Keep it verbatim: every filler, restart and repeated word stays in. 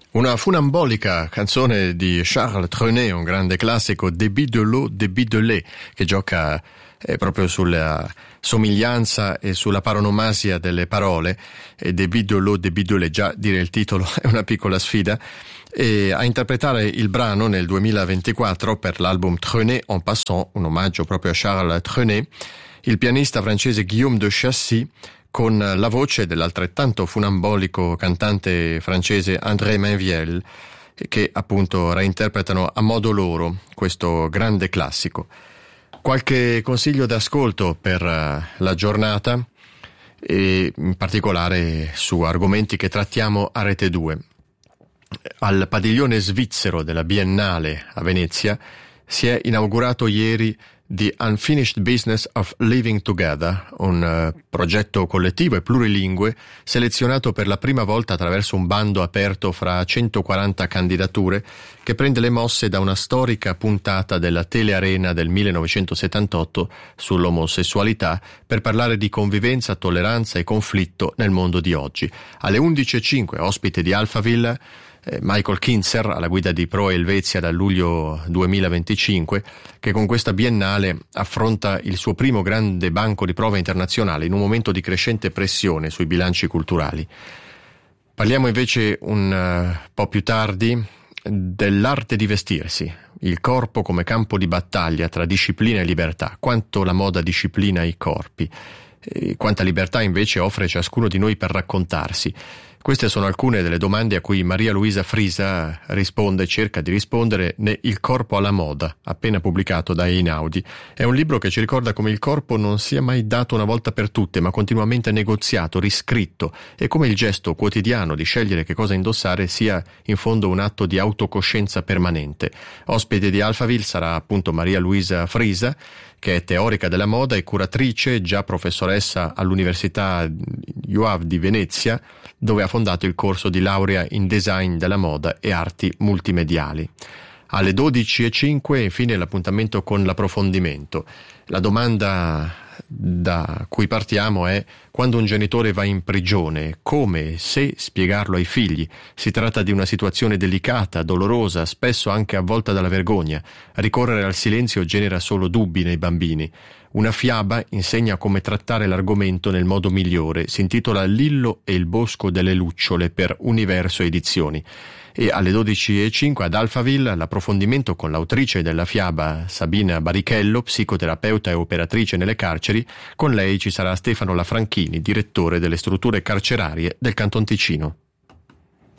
Una funambolica canzone di Charles Trenet, un grande classico, Débit de l'eau, débit de lait, che gioca eh, proprio sulla somiglianza e sulla paronomasia delle parole. E Débit de l'eau, débit de lait, già dire il titolo è una piccola sfida. E a interpretare il brano nel duemilaventiquattro per l'album Trenet en passant, un omaggio proprio a Charles Trenet, il pianista francese Guillaume de Chassis, con la voce dell'altrettanto funambolico cantante francese André Mainviel, che appunto reinterpretano a modo loro questo grande classico. Qualche consiglio d'ascolto per la giornata, e in particolare su argomenti che trattiamo a Rete due. Al padiglione svizzero della Biennale a Venezia si è inaugurato ieri The Unfinished Business of Living Together, un uh, progetto collettivo e plurilingue selezionato per la prima volta attraverso un bando aperto fra centoquaranta candidature, che prende le mosse da una storica puntata della Telearena del millenovecentosettantotto sull'omosessualità, per parlare di convivenza, tolleranza e conflitto nel mondo di oggi. Alle undici e cinque, ospite di Alphaville, Michael Kinzer, alla guida di Pro Helvetia dal luglio duemilaventicinque, che con questa biennale affronta il suo primo grande banco di prova internazionale in un momento di crescente pressione sui bilanci culturali. Parliamo invece un uh, po' più tardi dell'arte di vestirsi, il corpo come campo di battaglia tra disciplina e libertà, quanto la moda disciplina i corpi, e quanta libertà invece offre ciascuno di noi per raccontarsi. Queste sono alcune delle domande a cui Maria Luisa Frisa risponde, cerca di rispondere, ne Il corpo alla moda, appena pubblicato da Einaudi. È un libro che ci ricorda come il corpo non sia mai dato una volta per tutte, ma continuamente negoziato, riscritto, e come il gesto quotidiano di scegliere che cosa indossare sia in fondo un atto di autocoscienza permanente. Ospite di Alphaville sarà appunto Maria Luisa Frisa, che è teorica della moda e curatrice, già professoressa all'Università U A V di Venezia, dove ha fondato il corso di laurea in design della moda e arti multimediali. Alle dodici e cinque infine l'appuntamento con l'approfondimento. La domanda da cui partiamo è: quando un genitore va in prigione, come e se spiegarlo ai figli? Si tratta di una situazione delicata, dolorosa, spesso anche avvolta dalla vergogna. Ricorrere al silenzio genera solo dubbi nei bambini. Una fiaba insegna come trattare l'argomento nel modo migliore. Si intitola Lillo e il bosco delle lucciole per Universo Edizioni. E alle dodici e cinque ad Alphaville l'approfondimento con l'autrice della fiaba Sabina Barichello, psicoterapeuta e operatrice nelle carceri. Con lei ci sarà Stefano Lafranchini, direttore delle strutture carcerarie del Canton Ticino.